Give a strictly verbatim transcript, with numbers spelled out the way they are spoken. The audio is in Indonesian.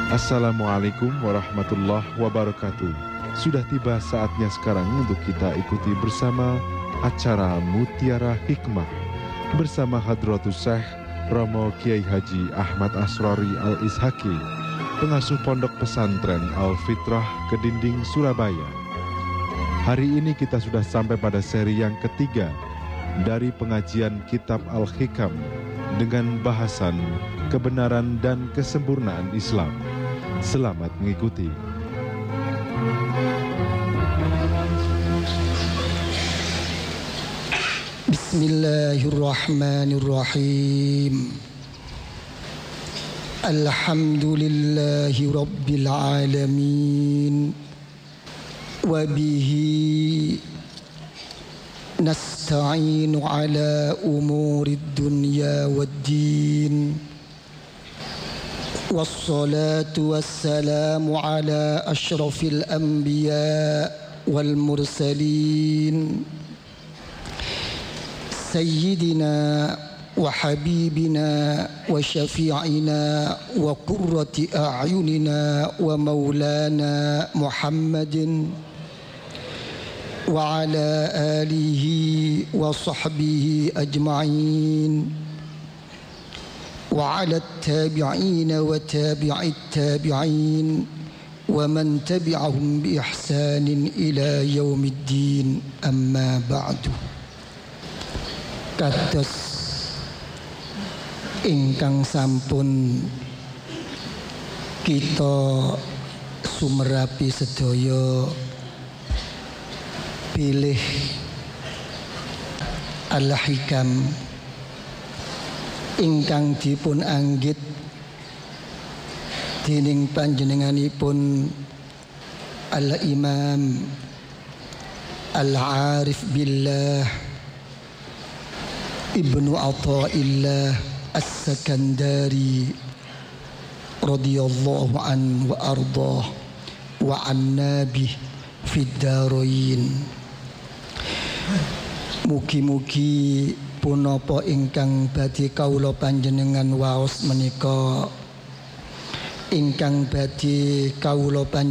Assalamualaikum warahmatullahi wabarakatuh. Sudah tiba saatnya sekarang untuk kita ikuti bersama acara Mutiara Hikmah bersama Hadratus Syekh Romo Kiai Haji Ahmad Asrori Al-Ishaki, pengasuh pondok pesantren Al-Fitrah Kedinding, Surabaya. Hari ini kita sudah sampai pada seri yang ketiga dari pengajian Kitab Al-Hikam dengan bahasan kebenaran dan kesempurnaan Islam. Selamat mengikuti. Bismillahirrahmanirrahim. Alhamdulillahi rabbil alamin. Wa bihi nasta'inu ala umurid dunya waddin. Wassalatu wassalamu ala ashrafil anbiya wal mursalin Sayyidina wa habibina wa syafi'ina wa qurrati a'yunina wa maulana Muhammadin wa ala alihi wa sahbihi ajma'in wa ala tabi'ina wa tabi'it tabi'in wa man tabi'ahum bi ihsanin ila yaumiddin, amma ba'du. Kados ingkang sampun kita sumerapi sedaya pilih Al-Hikam ingkang dipun anggit dening panjenenganipun Al-Imam Al-Arif Billah Ibnu Athaillah As-Sakandari radhiyallahu an wa ardah wa anna bih fid darain. Mugi-mugi punapa ingkang badhe kawula panjenengan waos menika, ingkang badhe kawula panjenengan